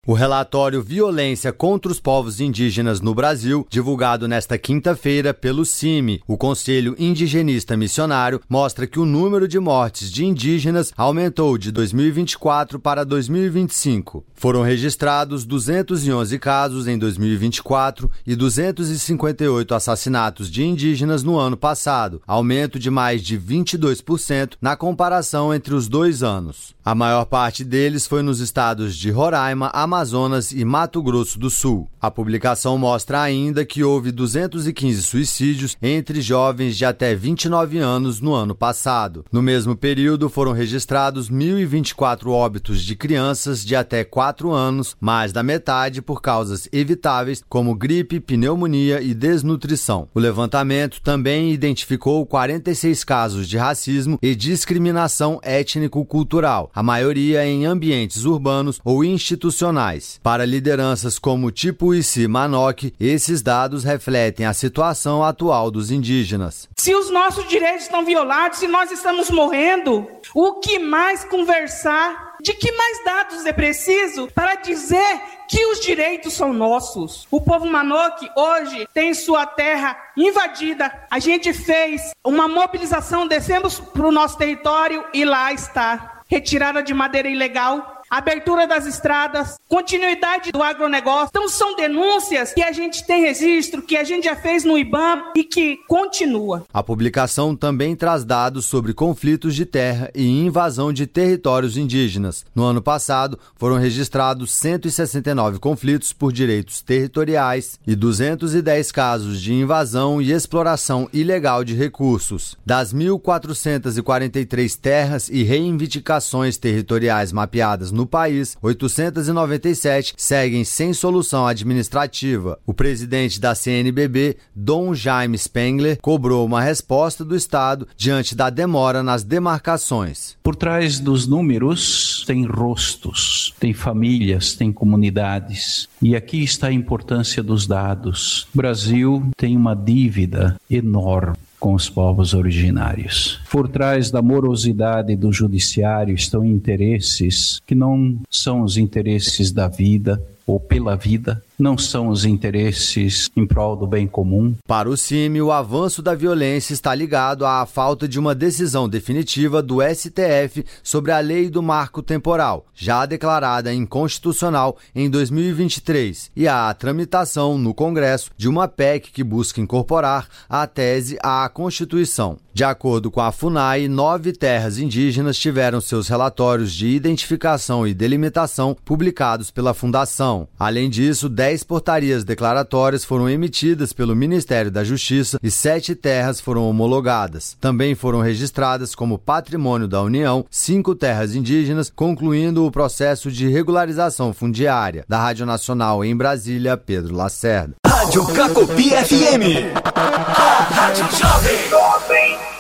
O relatório Violência contra os Povos Indígenas no Brasil, divulgado nesta quinta-feira pelo CIMI, o Conselho Indigenista Missionário, mostra que o número de mortes de indígenas aumentou de 2024 para 2025. Foram registrados 211 casos em 2024 e 258 assassinatos de indígenas no ano passado, aumento de mais de 22% na comparação entre os 2 anos. A maior parte deles foi nos estados de Roraima, Amazonas e Mato Grosso do Sul. A publicação mostra ainda que houve 215 suicídios entre jovens de até 29 anos no ano passado. No mesmo período, foram registrados 1.024 óbitos de crianças de até 4 anos, mais da metade por causas evitáveis, como gripe, pneumonia e desnutrição. O levantamento também identificou 46 casos de racismo e discriminação étnico-cultural, a maioria em ambientes urbanos ou institucionais. Para lideranças como Tipuici Manoque, esses dados refletem a situação atual dos indígenas. Se os nossos direitos estão violados, se nós estamos morrendo, o que mais conversar? De que mais dados é preciso para dizer que os direitos são nossos? O povo Manoque hoje tem sua terra invadida. A gente fez uma mobilização, descemos para o nosso território e lá está. Retirada de madeira ilegal, abertura das estradas, continuidade do agronegócio. Então são denúncias que a gente tem registro, que a gente já fez no IBAMA e que continua. A publicação também traz dados sobre conflitos de terra e invasão de territórios indígenas. No ano passado, foram registrados 169 conflitos por direitos territoriais e 210 casos de invasão e exploração ilegal de recursos. Das 1.443 terras e reivindicações territoriais mapeadas no país, 897 seguem sem solução administrativa. O presidente da CNBB, Dom Jaime Spengler, cobrou uma resposta do Estado diante da demora nas demarcações. Por trás dos números tem rostos, tem famílias, tem comunidades. E aqui está a importância dos dados. O Brasil tem uma dívida enorme com os povos originários. Por trás da morosidade do judiciário estão interesses que não são os interesses da vida ou pela vida, não são os interesses em prol do bem comum. Para o CIMI, o avanço da violência está ligado à falta de uma decisão definitiva do STF sobre a lei do marco temporal, já declarada inconstitucional em 2023, e à tramitação no Congresso de uma PEC que busca incorporar a tese à Constituição. De acordo com a FUNAI, 9 terras indígenas tiveram seus relatórios de identificação e delimitação publicados pela Fundação. Além disso, 10 portarias declaratórias foram emitidas pelo Ministério da Justiça e 7 terras foram homologadas. Também foram registradas como patrimônio da União 5 terras indígenas, concluindo o processo de regularização fundiária. Da Rádio Nacional em Brasília, Pedro Lacerda. Rádio Cacopi FM. A Rádio Jovem.